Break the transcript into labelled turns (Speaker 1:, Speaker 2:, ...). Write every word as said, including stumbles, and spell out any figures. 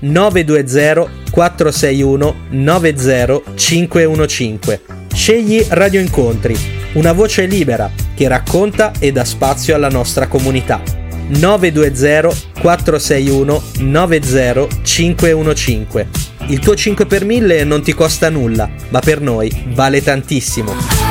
Speaker 1: nove due zero quattro sei uno nove zero cinque uno cinque. Scegli Radio Incontri, una voce libera che racconta e dà spazio alla nostra comunità. nove due zero quattro sei uno nove zero cinque uno cinque. Il tuo cinque per mille non ti costa nulla, ma per noi vale tantissimo.